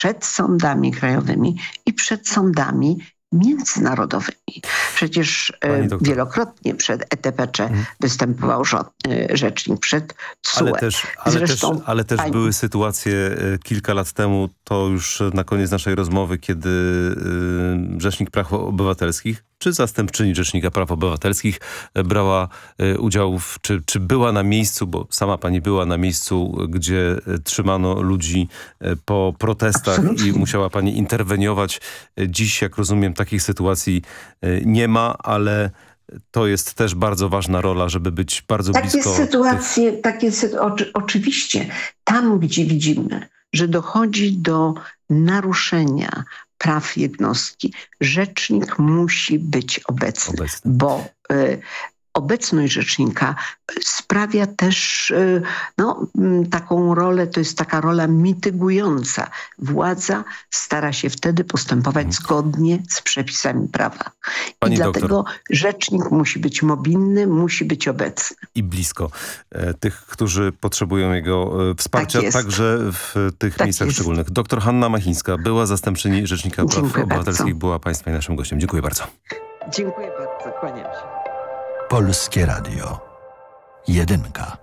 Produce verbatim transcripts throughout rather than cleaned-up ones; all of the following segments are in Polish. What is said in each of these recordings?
przed sądami krajowymi i przed sądami międzynarodowymi. Przecież wielokrotnie przed E T P C hmm. występował rzecznik, przed T S U E. Ale też, ale Zresztą, też, ale też pani... były sytuacje kilka lat temu, to już na koniec naszej rozmowy, kiedy Rzecznik Praw Obywatelskich czy zastępczyni Rzecznika Praw Obywatelskich brała udział, w, czy, czy była na miejscu, bo sama pani była na miejscu, gdzie trzymano ludzi po protestach Absolutnie. I musiała pani interweniować. Dziś, jak rozumiem, takich sytuacji nie ma, ale to jest też bardzo ważna rola, żeby być bardzo takie blisko. Sytuacje, tych... Takie sytuacje, oczywiście, tam gdzie widzimy, że dochodzi do naruszenia praw jednostki, rzecznik musi być obecny, obecny. bo y, obecność rzecznika sprawia też y, no, taką rolę, to jest taka rola mitygująca. Władza stara się wtedy postępować hmm. zgodnie z przepisami prawa. Pani I dlatego doktor. rzecznik musi być mobilny, musi być obecny. I blisko e, tych, którzy potrzebują jego e, wsparcia, tak także w tych tak miejscach jest. szczególnych. Doktor Hanna Machińska, była zastępczyni Rzecznika Praw Dziękuję Obywatelskich, bardzo. była państwa i naszym gościem. Dziękuję bardzo. Dziękuję bardzo, kłaniam się. Polskie Radio. Jedynka.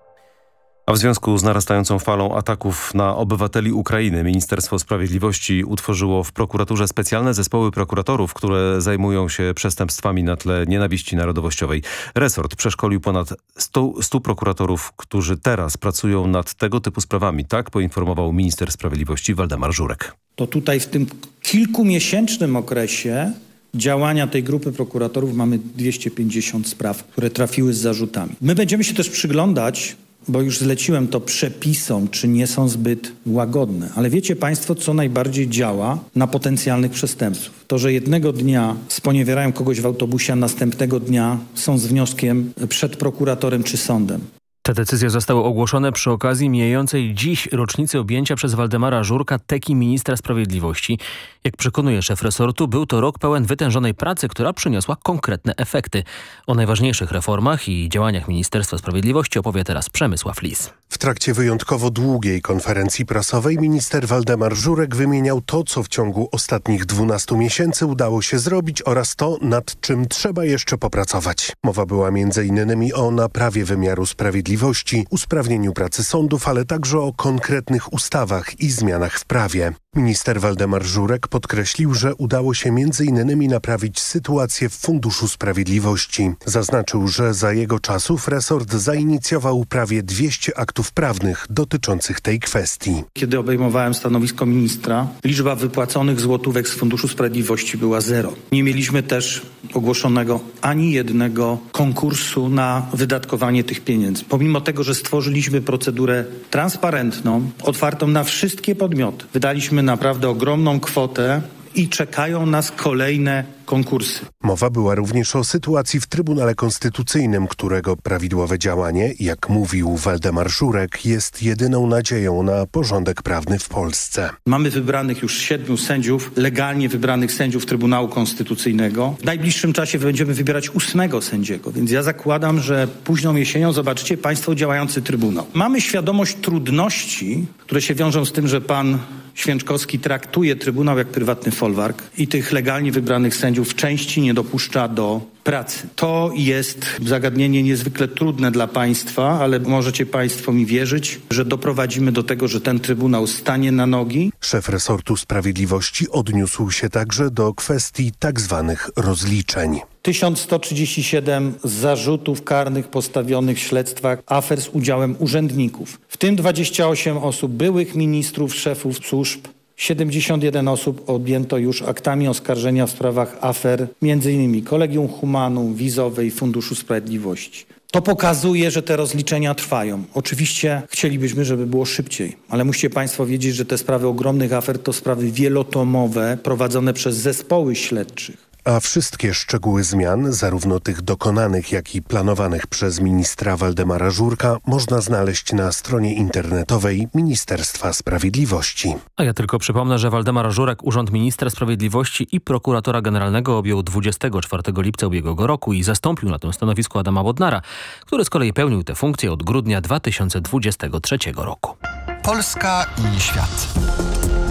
A w związku z narastającą falą ataków na obywateli Ukrainy Ministerstwo Sprawiedliwości utworzyło w prokuraturze specjalne zespoły prokuratorów, które zajmują się przestępstwami na tle nienawiści narodowościowej. Resort przeszkolił ponad stu prokuratorów, którzy teraz pracują nad tego typu sprawami. Tak poinformował minister sprawiedliwości Waldemar Żurek. To tutaj w tym kilkumiesięcznym okresie działania tej grupy prokuratorów mamy dwieście pięćdziesiąt spraw, które trafiły z zarzutami. My będziemy się też przyglądać, bo już zleciłem to przepisom, czy nie są zbyt łagodne. Ale wiecie państwo, co najbardziej działa na potencjalnych przestępców? To, że jednego dnia sponiewierają kogoś w autobusie, a następnego dnia są z wnioskiem przed prokuratorem czy sądem. Te decyzje zostały ogłoszone przy okazji mijającej dziś rocznicy objęcia przez Waldemara Żurka teki ministra sprawiedliwości. Jak przekonuje szef resortu, był to rok pełen wytężonej pracy, która przyniosła konkretne efekty. O najważniejszych reformach i działaniach Ministerstwa Sprawiedliwości opowie teraz Przemysław Lis. W trakcie wyjątkowo długiej konferencji prasowej minister Waldemar Żurek wymieniał to, co w ciągu ostatnich dwunastu miesięcy udało się zrobić oraz to, nad czym trzeba jeszcze popracować. Mowa była między innymi o naprawie wymiaru sprawiedliwości, usprawnieniu pracy sądów, ale także o konkretnych ustawach i zmianach w prawie. Minister Waldemar Żurek podkreślił, że udało się między innymi naprawić sytuację w Funduszu Sprawiedliwości. Zaznaczył, że za jego czasów resort zainicjował prawie dwieście aktów prawnych dotyczących tej kwestii. Kiedy obejmowałem stanowisko ministra, liczba wypłaconych złotówek z Funduszu Sprawiedliwości była zero. Nie mieliśmy też ogłoszonego ani jednego konkursu na wydatkowanie tych pieniędzy. Pomimo tego, że stworzyliśmy procedurę transparentną, otwartą na wszystkie podmioty, wydaliśmy naprawdę ogromną kwotę i czekają nas kolejne konkursy. Mowa była również o sytuacji w Trybunale Konstytucyjnym, którego prawidłowe działanie, jak mówił Waldemar Żurek, jest jedyną nadzieją na porządek prawny w Polsce. Mamy wybranych już siedmiu sędziów, legalnie wybranych sędziów Trybunału Konstytucyjnego. W najbliższym czasie będziemy wybierać ósmego sędziego, więc ja zakładam, że późną jesienią zobaczycie państwo działający Trybunał. Mamy świadomość trudności, które się wiążą z tym, że pan Święczkowski traktuje Trybunał jak prywatny folwark i tych legalnie wybranych sędziów w części nie dopuszcza do pracy. To jest zagadnienie niezwykle trudne dla państwa, ale możecie państwo mi wierzyć, że doprowadzimy do tego, że ten Trybunał stanie na nogi. Szef resortu sprawiedliwości odniósł się także do kwestii tak zwanych rozliczeń. tysiąc sto trzydzieści siedem zarzutów karnych postawionych w śledztwach afer z udziałem urzędników, w tym dwadzieścia osiem osób byłych ministrów, szefów służb. siedemdziesiąt jeden osób objęto już aktami oskarżenia w sprawach afer, między innymi Collegium Humanum, Wizowej, Funduszu Sprawiedliwości. To pokazuje, że te rozliczenia trwają. Oczywiście chcielibyśmy, żeby było szybciej, ale musicie państwo wiedzieć, że te sprawy ogromnych afer to sprawy wielotomowe prowadzone przez zespoły śledczych. A wszystkie szczegóły zmian, zarówno tych dokonanych, jak i planowanych przez ministra Waldemara Żurka, można znaleźć na stronie internetowej Ministerstwa Sprawiedliwości. A ja tylko przypomnę, że Waldemar Żurek urząd ministra sprawiedliwości i prokuratora generalnego objął dwudziestego czwartego lipca ubiegłego roku i zastąpił na tym stanowisku Adama Bodnara, który z kolei pełnił tę funkcję od grudnia dwa tysiące dwudziestego trzeciego roku. Polska i świat.